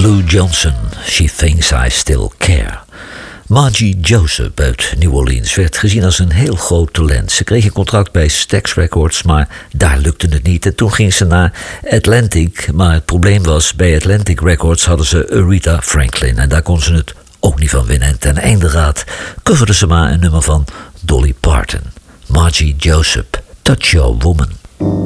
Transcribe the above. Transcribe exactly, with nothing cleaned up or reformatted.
Lou Johnson, She Thinks I Still Care. Margie Joseph uit New Orleans werd gezien als een heel groot talent. Ze kreeg een contract bij Stax Records, maar daar lukte het niet. En toen ging ze naar Atlantic, maar het probleem was, bij Atlantic Records hadden ze Aretha Franklin. En daar kon ze het ook niet van winnen. En ten einde raad coverde ze maar een nummer van Dolly Parton. Margie Joseph, Touch Your Woman.